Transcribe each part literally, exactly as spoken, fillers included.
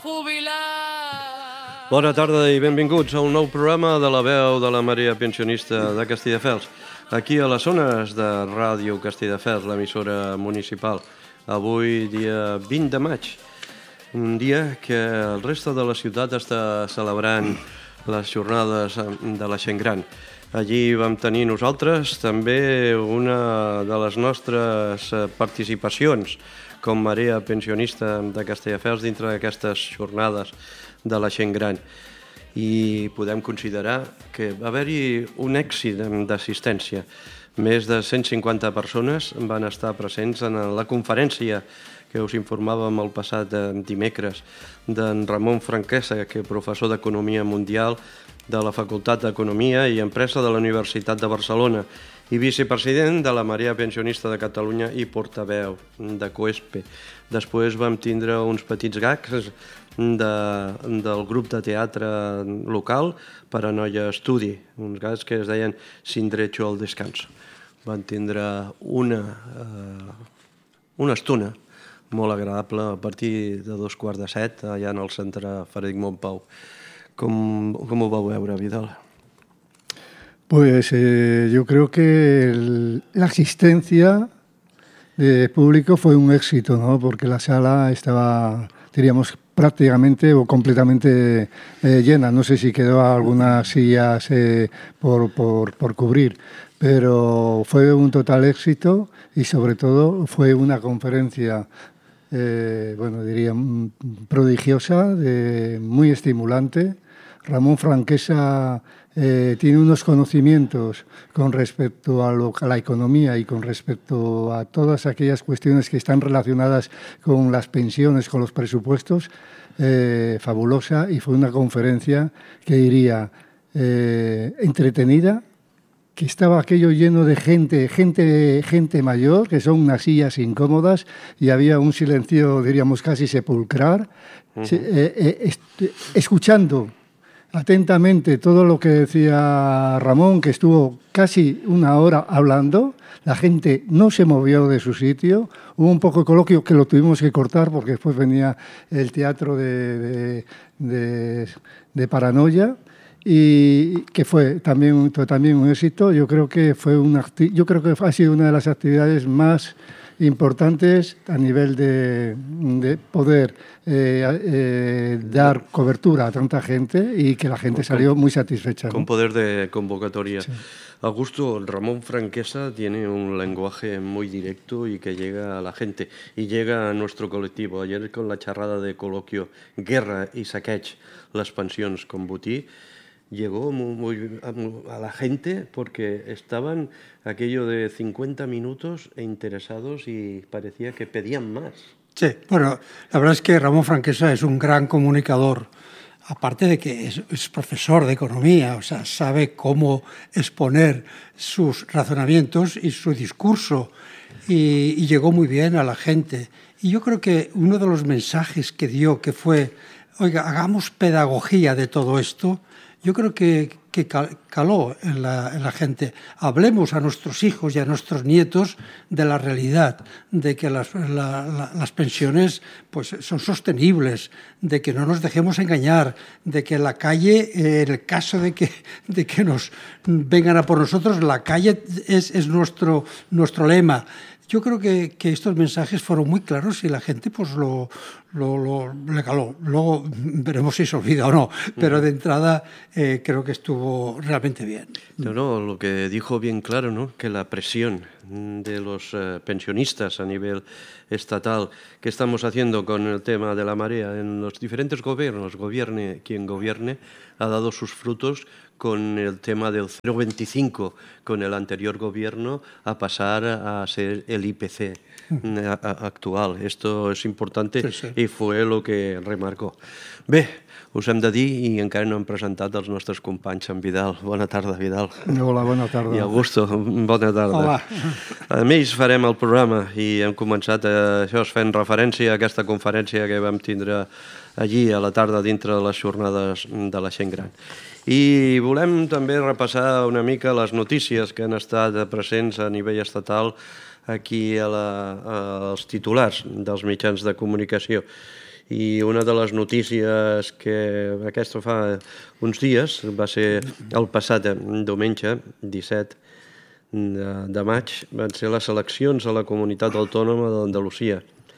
Jubilar! Bona tarda i benvinguts a un nou programa de la veu de la Maria Pensionista de Castelldefels. Aquí a les zones de Ràdio Castelldefels, l'emissora municipal. Avui, dia vint de maig, un dia que el reste de la ciutat està celebrant les jornades de la gent gran. Allí vam tenir nosaltres també una de les nostres participacions com Maria Pensionista de Castelldefels dintre d'aquestes jornades de la gent gran. I podem considerar que va haver-hi un èxit d'assistència. Més de cent cinquanta persones van estar presents en la conferència que us informàvem el passat dimecres d'en Ramon Franquesa, que és professor d'Economia Mundial de la Facultat d'Economia i Empresa de la Universitat de Barcelona i vicepresident de la Maria Pensionista de Catalunya i portaveu de COESPE. Després vam tindre uns petits gags de, del grup de teatre local Paranoia Estudi, uns gags que es deien Sin derecho al descanso. Van tindre una, eh, una estona molt agradable a partir de dos quarts de set allà en el centre Frederic Montpau. Com, com ho vau veure, Vidal? Pues eh, yo creo que el, la asistencia de público fue un éxito, ¿no? Porque la sala estaba, diríamos, prácticamente o completamente eh, llena. No sé si quedó algunas sillas eh, por, por, por cubrir, pero fue un total éxito y sobre todo fue una conferencia, eh, bueno, diría, prodigiosa, de, muy estimulante. Ramón Franquesa eh, tiene unos conocimientos con respecto a, lo, a la economía y con respecto a todas aquellas cuestiones que están relacionadas con las pensiones, con los presupuestos, eh, fabulosa, y fue una conferencia que diría eh, entretenida, que estaba aquello lleno de gente, gente, gente mayor, que son unas sillas incómodas, y había un silencio, diríamos, casi sepulcral, uh-huh. eh, eh, est- escuchando atentamente todo lo que decía Ramón, que estuvo casi una hora hablando. La gente no se movió de su sitio. Hubo un poco de coloquio que lo tuvimos que cortar porque después venía el teatro de, de, de, de Paranoia, y que fue también, también un éxito. Yo creo que fue una, yo creo que ha sido una de las actividades más importantes a nivel de, de poder eh, eh, dar cobertura a tanta gente y que la gente salió muy satisfecha, ¿no? Con poder de convocatoria. Sí. Augusto, Ramón Franquesa tiene un lenguaje muy directo y que llega a la gente y llega a nuestro colectivo. Ayer con la charrada de coloquio Guerra y saqueig, las pensions con botí, llegó muy, muy, a la gente porque estaban aquello de cincuenta minutos interesados y parecía que pedían más. Sí, bueno, la verdad es que Ramón Franquesa es un gran comunicador, aparte de que es, es profesor de economía, o sea, sabe cómo exponer sus razonamientos y su discurso, y, y llegó muy bien a la gente. Y yo creo que uno de los mensajes que dio, que fue, oiga, hagamos pedagogía de todo esto, yo creo que, que caló en la, en la gente. Hablemos a nuestros hijos y a nuestros nietos de la realidad, de que las, la, la, las pensiones pues, son sostenibles, de que no nos dejemos engañar, de que la calle, eh, en el caso de que, de que nos vengan a por nosotros, la calle es, es nuestro, nuestro lema. Yo creo que, que estos mensajes fueron muy claros y la gente pues lo, lo, lo le caló. Luego veremos si se olvida o no, pero de entrada eh, creo que estuvo realmente bien. No, no, lo que dijo bien claro, ¿no? Que la presión de los eh, pensionistas a nivel estatal que estamos haciendo con el tema de la marea en los diferentes gobiernos, gobierne quien gobierne, ha dado sus frutos con el tema del cero coma veinticinco con el anterior gobierno a pasar a ser el I P C actual. Esto es importante, sí, sí. I fue lo que remarcó. Bé, us hem de dir, i encara no hem presentat els nostres companys, en Vidal. Bona tarda, Vidal. Hola, bona tarda. I Augusto, bona tarda. Hola. Amb ells farem el programa i hem començat a, això, fent referència a aquesta conferència que vam tindre allí a la tarda dintre de les jornades de la gent gran. I volem també repassar una mica les notícies que han estat presents a nivell estatal aquí a la, als titulars dels mitjans de comunicació. i una de les notícies que aquesta fa uns dies va ser el passat diumenge, disset de, de maig, van ser les eleccions a la Comunitat Autònoma d'Andalusia,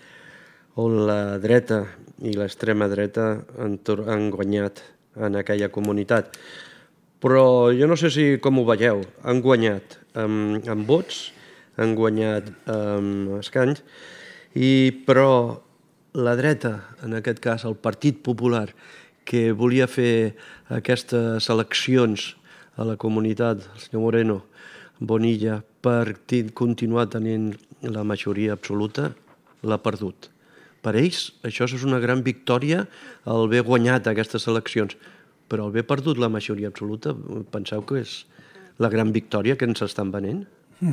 on la dreta i l'extrema dreta han, han guanyat en aquella comunitat. Però jo no sé si com ho veieu, han guanyat amb, amb vots, han guanyat amb escanys, i però la dreta, en aquest cas el Partit Popular, que volia fer aquestes eleccions a la comunitat, el senyor Moreno, Bonilla, per continuar tenint la majoria absoluta, l'ha perdut. Per ells, això és una gran victòria, el haver guanyat aquestes eleccions. Però el haver perdut la majoria absoluta, penseu que és la gran victòria que ens estan venent?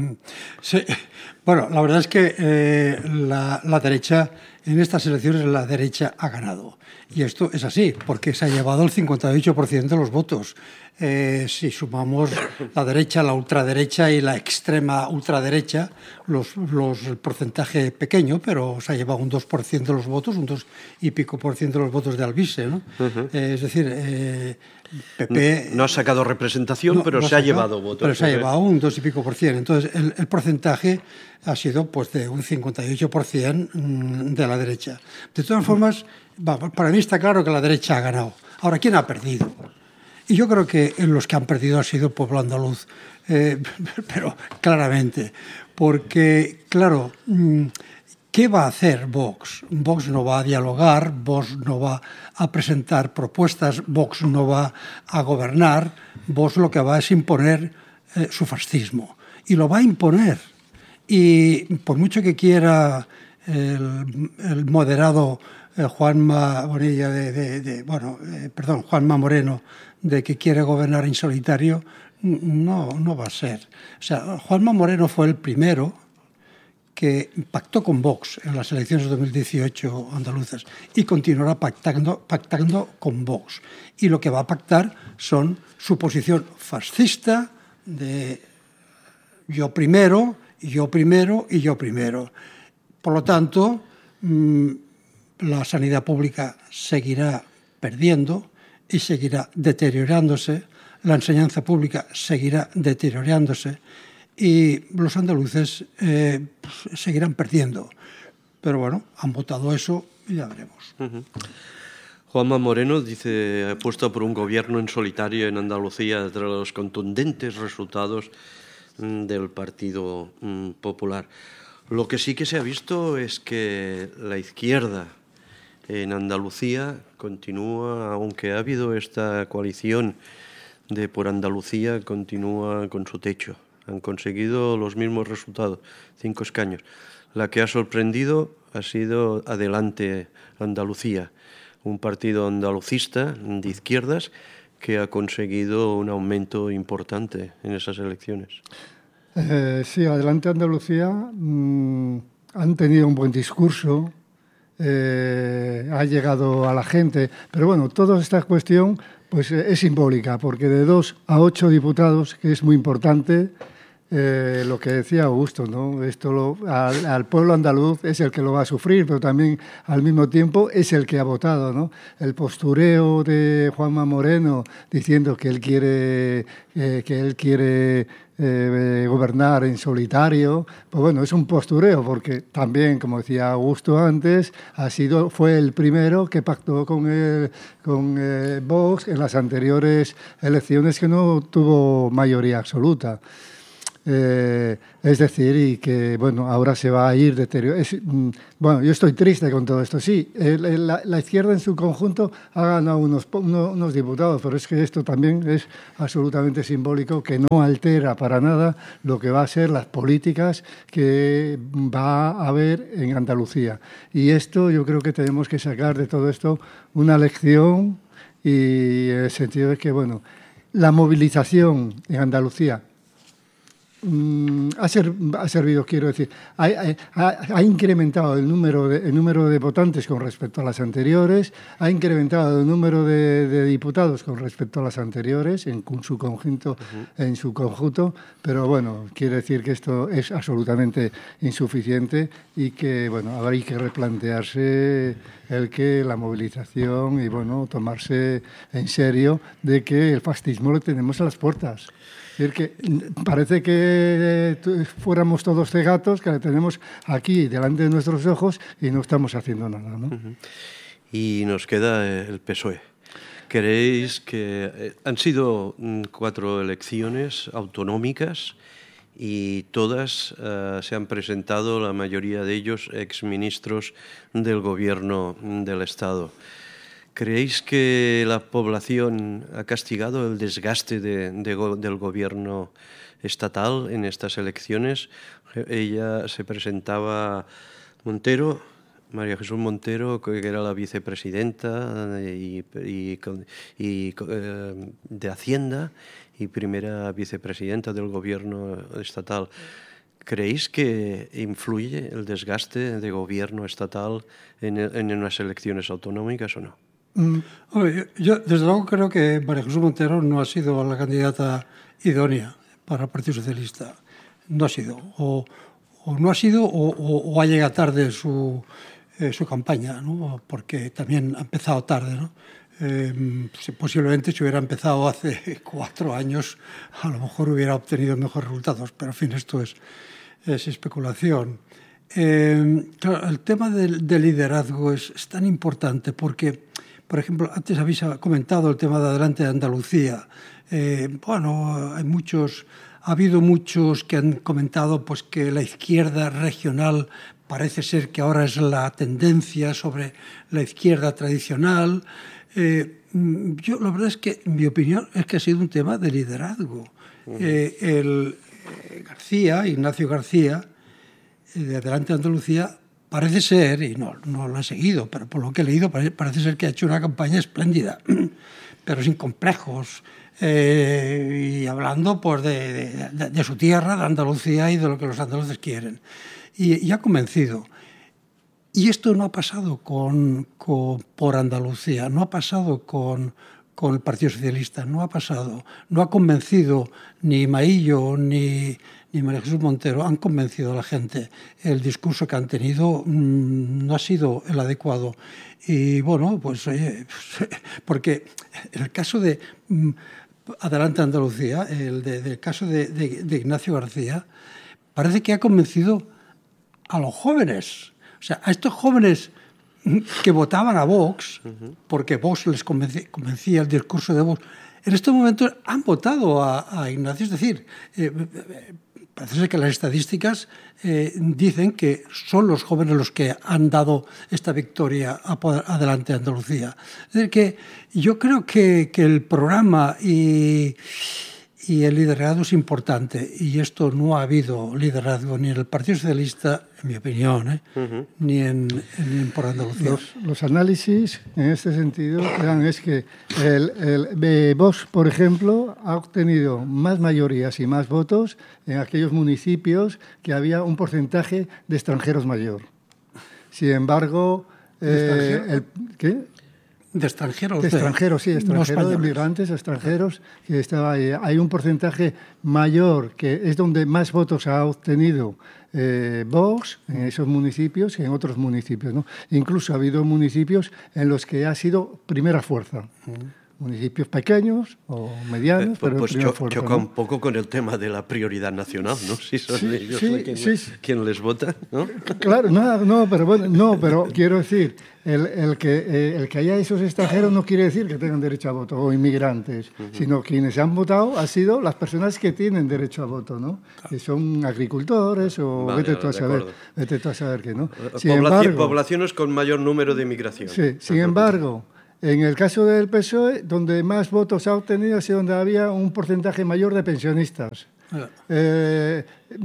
Sí, bueno, la verdad es que eh, la, la derecha, en estas elecciones la derecha ha ganado. Y esto es así, porque se ha llevado el cincuenta y ocho por ciento de los votos. Eh, si sumamos la derecha, la ultraderecha y la extrema ultraderecha, los, los, el porcentaje pequeño, pero se ha llevado un dos por ciento de los votos, un dos y pico por ciento de los votos de Alvise, ¿no? Uh-huh. eh, es decir, eh, P P... No, no ha sacado representación, no, pero no se ha llevado votos. Pero se ha llevado un dos y pico por ciento. Entonces, el, el porcentaje ha sido pues de un cincuenta y ocho por ciento de la derecha. De todas formas, para mí está claro que la derecha ha ganado. Ahora, ¿quién ha perdido? Y yo creo que los que han perdido ha sido el pueblo andaluz, eh, pero claramente, porque, claro, ¿qué va a hacer Vox? Vox no va a dialogar, Vox no va a presentar propuestas, Vox no va a gobernar, Vox lo que va es imponer eh, su fascismo, y lo va a imponer. Y por mucho que quiera el, el moderado eh, Juanma Bonilla de, de, de bueno, eh, perdón, Juanma Moreno, de que quiere gobernar en solitario, no, no va a ser. O sea, Juanma Moreno fue el primero que pactó con Vox en las elecciones de dos mil dieciocho andaluzas y continuará pactando, pactando con Vox. Y lo que va a pactar son su posición fascista de yo primero, yo primero y yo primero. Por lo tanto, mmm, la sanidad pública seguirá perdiendo y seguirá deteriorándose, la enseñanza pública seguirá deteriorándose y los andaluces eh, pues, seguirán perdiendo. Pero bueno, han votado eso y ya veremos. Uh-huh. Juanma Moreno dice, apuesta por un gobierno en solitario en Andalucía tras los contundentes resultados del Partido Popular. Lo que sí que se ha visto es que la izquierda en Andalucía continúa, aunque ha habido esta coalición de por Andalucía, continúa con su techo. Han conseguido los mismos resultados, cinco escaños. La que ha sorprendido ha sido Adelante Andalucía, un partido andalucista de izquierdas que ha conseguido un aumento importante en esas elecciones. Eh, sí, Adelante Andalucía mmm, han tenido un buen discurso, eh, ha llegado a la gente, pero bueno, toda esta cuestión pues es simbólica, porque de dos a ocho diputados, que es muy importante, eh, lo que decía Augusto, ¿no? Esto lo, al, al pueblo andaluz es el que lo va a sufrir, pero también al mismo tiempo es el que ha votado, ¿no? El postureo de Juanma Moreno diciendo que él quiere, eh, que él quiere eh, gobernar en solitario, pues bueno, es un postureo, porque también, como decía Augusto antes, ha sido, fue el primero que pactó con, el, con eh, Vox en las anteriores elecciones, que no tuvo mayoría absoluta. Eh, es decir, y que bueno, ahora se va a ir deteriorando. Bueno, yo estoy triste con todo esto. Sí, el, la, la izquierda en su conjunto ha ganado unos, unos, unos diputados, pero es que esto también es absolutamente simbólico, que no altera para nada lo que va a ser las políticas que va a haber en Andalucía. Y esto yo creo que tenemos que sacar de todo esto una lección, y en el sentido de que, bueno, la movilización en Andalucía mm, ha, ser, ha servido, quiero decir, ha, ha, ha incrementado el número, de, el número de votantes con respecto a las anteriores, ha incrementado el número de, de diputados con respecto a las anteriores en su conjunto, uh-huh. en su conjunto, pero bueno, quiere decir que esto es absolutamente insuficiente y que, bueno, ahora hay que replantearse el que la movilización y, bueno, tomarse en serio de que el fascismo lo tenemos a las puertas. Es decir, que parece que fuéramos todos cegatos, que lo tenemos aquí delante de nuestros ojos y no estamos haciendo nada, ¿no? Uh-huh. Y nos queda el P S O E. ¿Creéis que han sido cuatro elecciones autonómicas y todas uh, se han presentado, la mayoría de ellos, exministros del gobierno del Estado? ¿Creéis que la población ha castigado el desgaste de, de, del gobierno estatal en estas elecciones? Ella se presentaba Montero, María Jesús Montero, que era la vicepresidenta y, y, y, eh, de Hacienda y primera vicepresidenta del gobierno estatal. ¿Creéis que influye el desgaste de gobierno estatal en, en unas elecciones autonómicas o no? Mm. Yo, yo, desde luego, creo que María Jesús Montero no ha sido la candidata idónea para el Partido Socialista. No ha sido. O, o no ha sido o, o, o ha llegado tarde su, eh, su campaña, ¿no? Porque también ha empezado tarde, ¿no? Eh, posiblemente si hubiera empezado hace cuatro años a lo mejor hubiera obtenido mejores resultados, pero en fin, esto es, es especulación. Eh, claro, el tema del, del liderazgo es, es tan importante porque, por ejemplo, antes habéis comentado el tema de Adelante de Andalucía. Eh, bueno, hay muchos, ha habido muchos que han comentado pues, que la izquierda regional parece ser que ahora es la tendencia sobre la izquierda tradicional. Eh, yo la verdad es que mi opinión es que ha sido un tema de liderazgo. Uh-huh. Eh, el eh, García, Ignacio García, eh, de Adelante Andalucía, parece ser, y no, no lo he seguido, pero por lo que he leído parece, parece ser que ha hecho una campaña espléndida, pero sin complejos, eh, y hablando pues, de, de, de su tierra, de Andalucía y de lo que los andaluces quieren. Y, y ha convencido. Y esto no ha pasado con, con, por Andalucía, no ha pasado con, con el Partido Socialista, no ha pasado, no ha convencido ni Maillo ni, ni María Jesús Montero, han convencido a la gente. El discurso que han tenido mmm, no ha sido el adecuado. Y bueno, pues oye, porque en el caso de mmm, Adelante Andalucía, el de, del caso de, de, de Ignacio García, parece que ha convencido a los jóvenes. O sea, a estos jóvenes que votaban a Vox, porque Vox les convencía, convencía el discurso de Vox, en estos momentos han votado a, a Ignacio. Es decir, eh, parece ser que las estadísticas eh, dicen que son los jóvenes los que han dado esta victoria a, a Adelante Andalucía. Es decir, que yo creo que, que el programa y... Y el liderazgo es importante, y esto no ha habido liderazgo ni en el Partido Socialista, en mi opinión, ¿eh? uh-huh. ni en, en por Andalucía. Los, los análisis en este sentido dan es que el, el Vox, por ejemplo, ha obtenido más mayorías y más votos en aquellos municipios que había un porcentaje de extranjeros mayor. Sin embargo, eh, el, ¿qué? De extranjeros. De extranjeros, sí, extranjeros, no de migrantes, extranjeros, que estaba ahí. Hay un porcentaje mayor, que es donde más votos ha obtenido eh, Vox, en esos municipios, que en otros municipios, ¿no? Incluso ha habido municipios en los que ha sido primera fuerza. Mm. Municipios pequeños o medianos, eh, pues, pero pues primera cho- fuerza, choca ¿no? un poco con el tema de la prioridad nacional, ¿no? Si son sí, ellos sí, quien, sí. quien les vota, ¿no? Claro, no, no, pero bueno, no, pero quiero decir, el, el, que, eh, el que haya esos extranjeros no quiere decir que tengan derecho a voto, o inmigrantes, uh-huh. sino quienes han votado han sido las personas que tienen derecho a voto, ¿no? Claro. Que son agricultores o vale, vete, tú a saber, vete tú a saber qué, ¿no? Sin Poblaci- embargo, poblaciones con mayor número de inmigración. Sí, sin embargo... En el caso del P S O E, donde más votos ha obtenido es donde había un porcentaje mayor de pensionistas. Ah. Eh,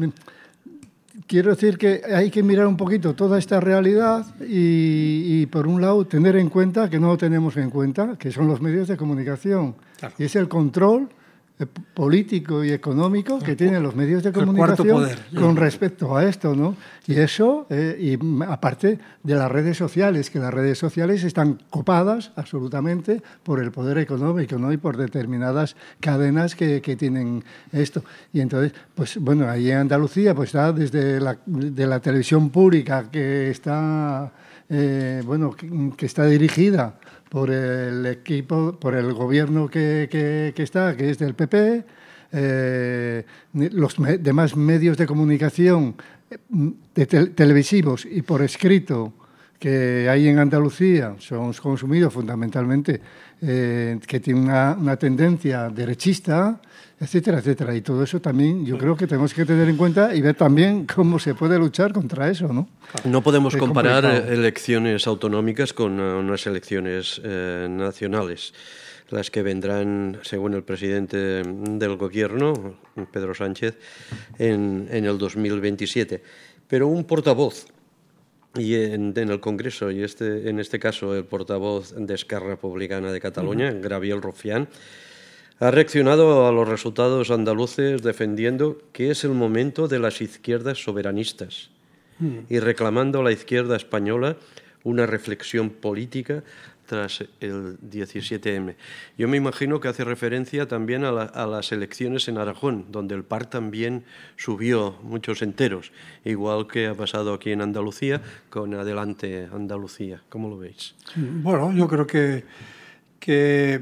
quiero decir que hay que mirar un poquito toda esta realidad y, y, por un lado, tener en cuenta, que no lo tenemos en cuenta, que son los medios de comunicación. Claro. Y es el control eh, político y económico que tienen los medios de comunicación poder, con respecto a esto, ¿no? Y eso, eh, y aparte de las redes sociales, que las redes sociales están copadas absolutamente por el poder económico, ¿no? Y por determinadas cadenas que, que tienen esto. Y entonces, pues bueno, ahí en Andalucía, pues está desde la, de la televisión pública que está, eh, bueno, que, que está dirigida por el equipo, por el gobierno que, que, que está, que es del P P, eh, los me, demás medios de comunicación de te, televisivos y por escrito que hay en Andalucía son consumidos fundamentalmente, eh, que tienen una, una tendencia derechista, etcétera, etcétera. Y todo eso también yo creo que tenemos que tener en cuenta y ver también cómo se puede luchar contra eso, ¿no? No podemos es comparar complicado. elecciones autonómicas con uh, unas elecciones eh, nacionales, las que vendrán, según el presidente del gobierno, Pedro Sánchez, en, en el dos mil veintisiete. Pero un portavoz, y en, en el Congreso, y este, en este caso el portavoz de Esquerra Republicana de Cataluña, uh-huh. Gabriel Rufián, ha reaccionado a los resultados andaluces defendiendo que es el momento de las izquierdas soberanistas uh-huh. y reclamando a la izquierda española una reflexión política tras el diecisiete eme. Yo me imagino que hace referencia también a, la, a las elecciones en Aragón, donde el P A R también subió muchos enteros, igual que ha pasado aquí en Andalucía con Adelante Andalucía. ¿Cómo lo veis? Bueno, yo creo que, que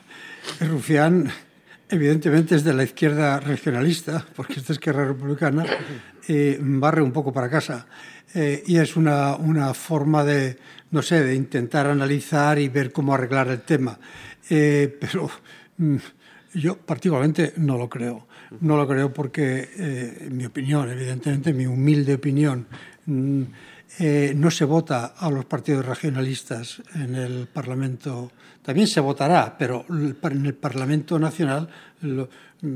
Rufián evidentemente es de la izquierda regionalista, porque es de Esquerra Republicana, eh, barre un poco para casa. Eh, y es una, una forma de, no sé, de intentar analizar y ver cómo arreglar el tema. Eh, pero mm, yo particularmente no lo creo. No lo creo porque, eh, en mi opinión, evidentemente, mi humilde opinión, mm, eh, no se vota a los partidos regionalistas en el Parlamento. También se votará, pero en el Parlamento Nacional lo,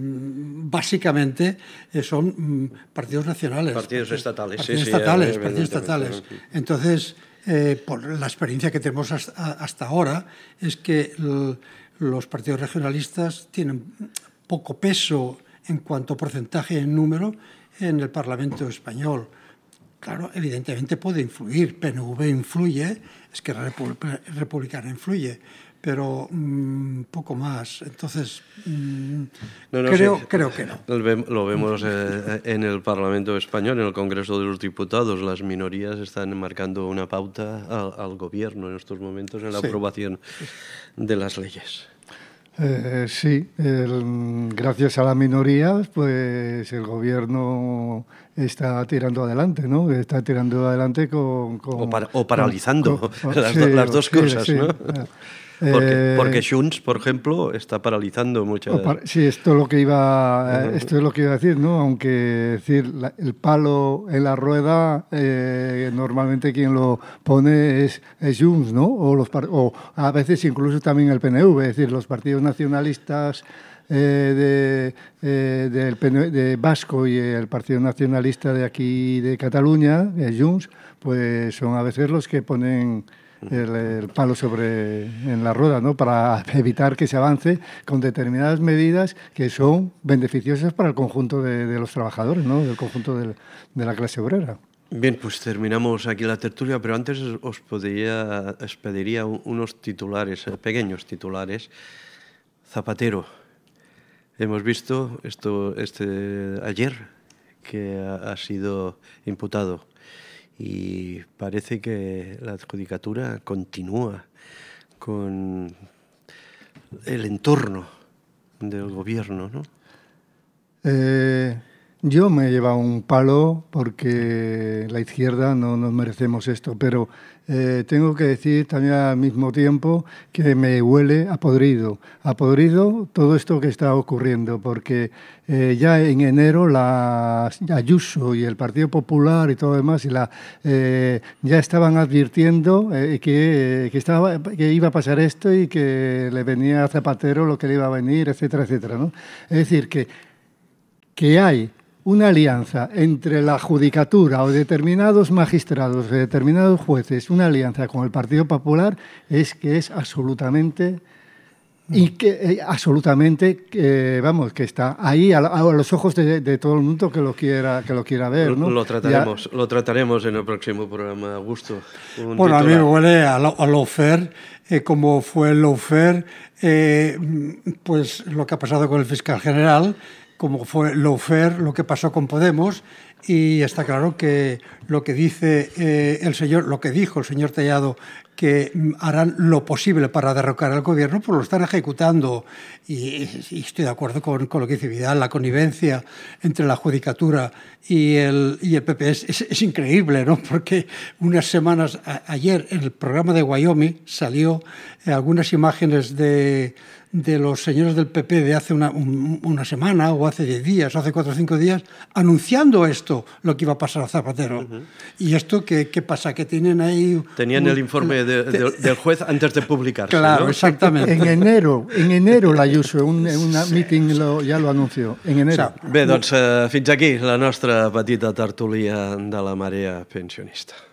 básicamente son partidos nacionales. Partidos estatales. Partidos sí, estatales, sí, partidos estatales. Entonces, eh, por la experiencia que tenemos hasta, hasta ahora, es que el, los partidos regionalistas tienen poco peso en cuanto a porcentaje en número en el Parlamento español. Claro, evidentemente puede influir, P N V influye, Esquerra Republicana influye, pero mmm, poco más. Entonces, mmm, no, no, creo, sí. creo que no. Lo vemos eh, en el Parlamento español, en el Congreso de los Diputados. Las minorías están marcando una pauta al, al gobierno en estos momentos en la sí. aprobación de las leyes. Eh, sí, el, gracias a las minorías, pues el gobierno está tirando adelante, ¿no? Está tirando adelante con... con o, para, o paralizando, con, con, las, sí, do, las dos sí, cosas, sí. ¿no? Porque, porque Junts, por ejemplo, está paralizando muchas... Sí, esto es lo que iba, esto es lo que iba a decir, ¿no? Aunque decir la, el palo en la rueda, eh, normalmente quien lo pone es, es Junts, ¿no? O, los, o a veces incluso también el P N V, es decir, los partidos nacionalistas eh, de, eh, del P N V, de Vasco y el Partido Nacionalista de aquí de Cataluña, eh, Junts, pues son a veces los que ponen... El, el palo sobre en la rueda, ¿no? Para evitar que se avance con determinadas medidas que son beneficiosas para el conjunto de, de los trabajadores, ¿no? Del conjunto de, de la clase obrera. Bien, pues terminamos aquí la tertulia, pero antes os, podría, os pediría unos titulares, pequeños titulares. Zapatero. Hemos visto esto este ayer que ha, ha sido imputado. Y parece que la adjudicatura continúa con el entorno del gobierno, ¿no? Eh, yo me he llevado un palo porque la izquierda no nos merecemos esto, pero eh, tengo que decir también al mismo tiempo que me huele a podrido, a podrido todo esto que está ocurriendo, porque eh, ya en enero la Ayuso y el Partido Popular y todo lo demás y la, eh, ya estaban advirtiendo eh, que, que, estaba, que iba a pasar esto y que le venía a Zapatero lo que le iba a venir, etcétera, etcétera, ¿no? Es decir, que, que hay una alianza entre la judicatura o determinados magistrados, de determinados jueces, una alianza con el Partido Popular, es que es absolutamente y que eh, absolutamente, eh, vamos, que está ahí a, a los ojos de, de todo el mundo que lo quiera, que lo quiera ver, ¿no? Lo trataremos, ya... lo trataremos en el próximo programa, Augusto. Un bueno, titular. A mí me huele a, a lawfare, eh, como fue el lawfare, eh, pues lo que ha pasado con el fiscal general, como fue lawfare lo que pasó con Podemos, y está claro que lo que dice eh, el señor, lo que dijo el señor Tellado, que harán lo posible para derrocar al gobierno, pues lo están ejecutando. Y, y estoy de acuerdo con, con lo que dice Vidal, la connivencia entre la judicatura y el, y el P P es, es, es increíble, ¿no? Porque unas semanas, a, ayer en el programa de Wyoming salió eh, algunas imágenes de, de los señores del P P de hace una, un, una semana o hace diez días o hace cuatro o cinco días anunciando esto, lo que iba a pasar a Zapatero. Uh-huh. Y esto, ¿qué, qué pasa? Que tienen ahí... Tenían un, el informe de, de, del juez antes de publicarse, claro, ¿no? Exactamente. En enero, en enero l'Ayuso, en un, un sí. meeting lo, ja lo anunció, en enero. Bé, doncs uh, fins aquí la nostra petita tertúlia de la marea pensionista.